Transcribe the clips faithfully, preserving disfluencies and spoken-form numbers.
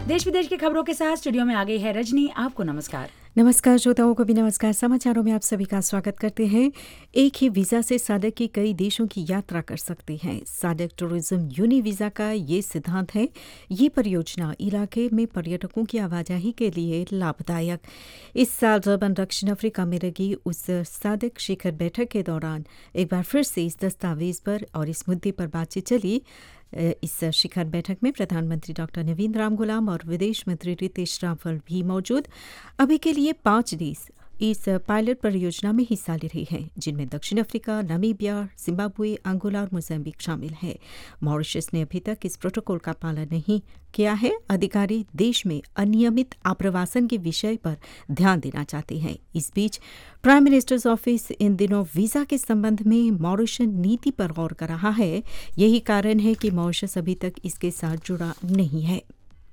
देश विदेश की खबरों के साथ स्टूडियो में आ गई है रजनी। आपको नमस्कार। नमस्कार श्रोताओं को भी नमस्कार। समाचारों में आप सभी का स्वागत करते हैं। एक ही वीज़ा से सादक के कई देशों की यात्रा कर सकते हैं। सादक टूरिज्म यूनि वीज़ा का ये सिद्धांत है। ये परियोजना इलाके में पर्यटकों की आवाजाही के लिए लाभदायक। इस साल durban दक्षिण अफ्रीका में लगी उस सादक शिखर बैठक के दौरान एक बार फिर से इस दस्तावेज पर और इस मुद्दे पर बातचीत चली। इस शिखर बैठक में प्रधानमंत्री डॉक्टर नवीन राम गुलाम और विदेश मंत्री रितेश रावल भी मौजूद। अभी के लिए पांच देश इस पायलट परियोजना में हिस्सा ले रहे हैं, जिनमें दक्षिण अफ्रीका, नामीबिया, जिम्बाब्वे, अंगोला और मोजाम्बिक शामिल है। मॉरिशस ने अभी तक इस प्रोटोकॉल का पालन नहीं किया है। अधिकारी देश में अनियमित आप्रवासन के विषय पर ध्यान देना चाहते हैं। इस बीच प्राइम मिनिस्टर्स ऑफिस इन दिनों वीज़ा के संबंध में मॉरिशस नीति पर गौर कर रहा है। यही कारण है कि मॉरिशस अभी तक इसके साथ जुड़ा नहीं है।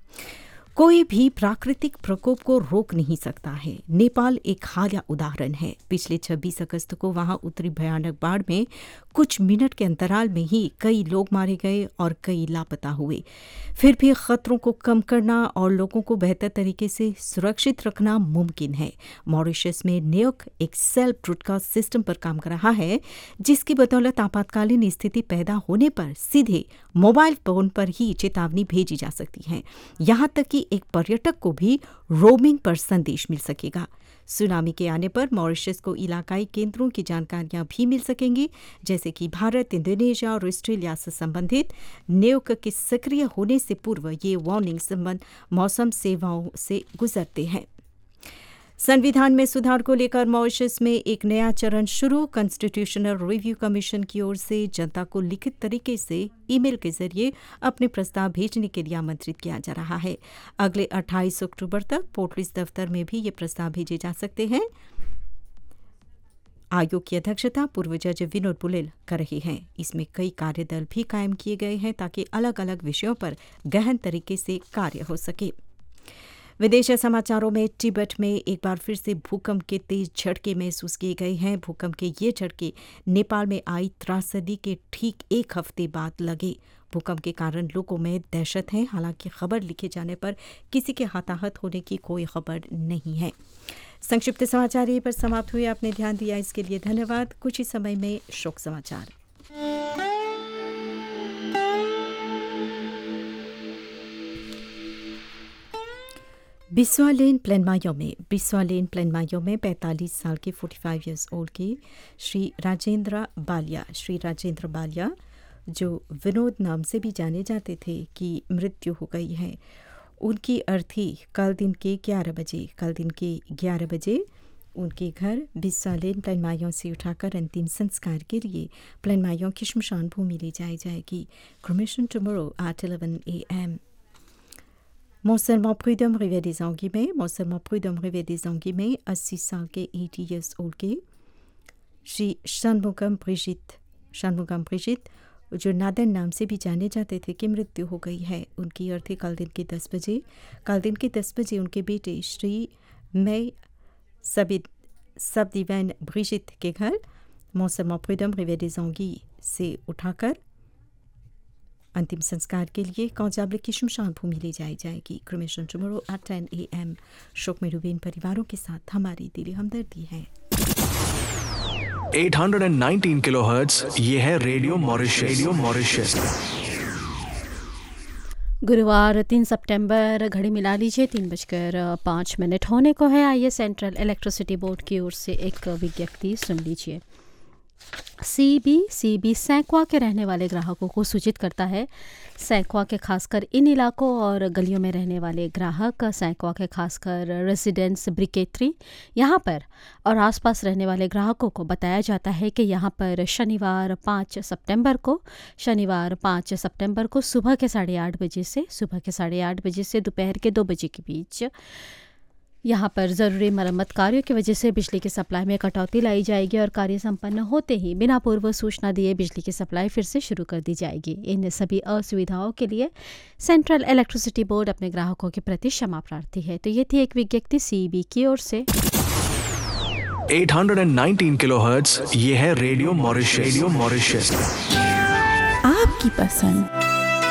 कोई भी प्राकृतिक प्रकोप को रोक नहीं सकता है। नेपाल एक हालिया उदाहरण है। पिछले छब्बीस अगस्त को वहां उतरी भयानक बाढ़ में कुछ मिनट के अंतराल में ही कई लोग मारे गए और कई लापता हुए। फिर भी खतरों को कम करना और लोगों को बेहतर तरीके से सुरक्षित रखना मुमकिन है। मॉरिशस में न्योक एक सेल्फ ब्रॉडकास्ट सिस्टम पर काम कर रहा है, जिसकी बदौलत आपातकालीन स्थिति पैदा होने पर सीधे मोबाइल फोन पर ही चेतावनी भेजी जा सकती है। यहाँ तक कि एक पर्यटक को भी रोमिंग पर संदेश मिल सकेगा। सुनामी के आने पर मॉरिशस को इलाकाई केंद्रों की जानकारियां भी मिल सकेंगी, जैसे कि भारत, इंडोनेशिया और ऑस्ट्रेलिया से संबंधित। न्योक के सक्रिय होने से पूर्व ये वार्निंग संबंध मौसम सेवाओं से गुजरते हैं। संविधान में सुधार को लेकर मॉरिशस में एक नया चरण शुरू। कॉन्स्टिट्यूशनल रिव्यू कमीशन की ओर से जनता को लिखित तरीके से ईमेल के जरिए अपने प्रस्ताव भेजने के लिए आमंत्रित किया जा रहा है। अगले अट्ठाईस अक्टूबर तक पोर्टलिस दफ्तर में भी ये प्रस्ताव भेजे जा सकते हैं। आयोग की अध्यक्षता पूर्व जज विनोद पुलेल कर रहे हैं। इसमें कई कार्यदल भी कायम किए गए हैं ताकि अलग अलग विषयों पर गहन तरीके से कार्य हो सके। विदेशी समाचारों में तिब्बत में एक बार फिर से भूकंप के तेज झटके महसूस किए गए हैं। भूकंप के ये झटके नेपाल में आई त्रासदी के ठीक एक हफ्ते बाद लगे। भूकंप के कारण लोगों में दहशत है। हालांकि खबर लिखे जाने पर किसी के हताहत होने की कोई खबर नहीं है। संक्षिप्त समाचार यहीं पर समाप्त हुए। आपने ध्यान दिया इसके लिए धन्यवाद। कुछ ही समय में शोक समाचार। बिस्वा लेन प्लेनमायो में बिस्वा लेन प्लेनमायो में पैंतालीस साल के पैंतालीस इयर्स ओल्ड के श्री राजेंद्र बालिया श्री राजेंद्र बालिया जो विनोद नाम से भी जाने जाते थे, की मृत्यु हो गई है। उनकी अर्थी कल दिन के ग्यारह बजे कल दिन के ग्यारह बजे उनके घर बिस्वा लेन प्लेनमायो से उठाकर अंतिम संस्कार के लिए प्लेनमायो की श्मशान भूमि ले जाई जाएगी। Cremation tomorrow at eleven A M. Mont-Seulement Prud'homme Rivière des Anguillemets, Mont-Seulement Prud'homme Rivière des Anguillemets, अस्सी साल के अस्सी years old के श्री शनमुगम ब्रिजिट शनमुगम ब्रिजिट जो नादन नाम से भी जाने जाते थे, की मृत्यु हो गई है। उनकी अर्थी कल दिन के दस बजे कल दिन के दस बजे उनके बेटे श्री मई सबिद सबदिवैन ब्रिजिट के घर Mont-Seulement Prud'homme Rivière des Anguilles से उठाकर अंतिम संस्कार के लिए कौजाबले की शमशान भूमि ले जाई जाएगी। Cremation tomorrow at ten A M. शोक में डूबे इन परिवारों के साथ हमारी दिली हमदर्दी है। आठ सौ उन्नीस किलोहर्ट्ज़, ये है रेडियो मॉरिशस। Radio Mauritius. गुरुवार तीन सितंबर, घड़ी मिला लीजिए तीन बजकर पाँच मिनट होने को है। आइए सेंट्रल इलेक्ट्रिसिटी बोर्ड की ओर से एक विज्ञप्ति सुन लीजिए। सीबी सीबी सैकवा के रहने वाले ग्राहकों को सूचित करता है। सैकवा के खासकर इन इलाकों और गलियों में रहने वाले ग्राहक, सैकवा के खासकर रेजिडेंस ब्रिकेट्री यहाँ पर और आसपास रहने वाले ग्राहकों को बताया जाता है कि यहाँ पर शनिवार पाँच सितंबर को शनिवार पाँच सितंबर को सुबह के साढ़े आठ बजे से सुबह के साढ़े आठ बजे से दोपहर के दो बजे के बीच यहाँ पर ज़रूरी मरम्मत कार्यों की वजह से बिजली की सप्लाई में कटौती लाई जाएगी और कार्य संपन्न होते ही बिना पूर्व सूचना दिए बिजली की सप्लाई फिर से शुरू कर दी जाएगी। इन सभी असुविधाओं के लिए सेंट्रल इलेक्ट्रिसिटी बोर्ड अपने ग्राहकों के प्रति क्षमा प्रार्थी है। तो ये थी एक विज्ञप्ति सीबी की ओर से। आठ सौ उन्नीस किलोहर्ट्ज़, ये है रेडियो मॉरिशस। Radio Mauritius. आपकी पसंद।